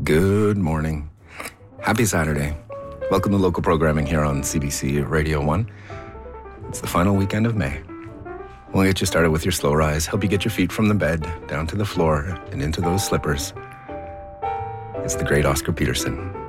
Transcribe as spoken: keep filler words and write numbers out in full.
Good morning. Happy Saturday. Welcome to local programming here on C B C Radio one. It's the final weekend of May. We'll get you started with your slow rise, help you get your feet from the bed down to the floor and into those slippers. It's the great Oscar Peterson.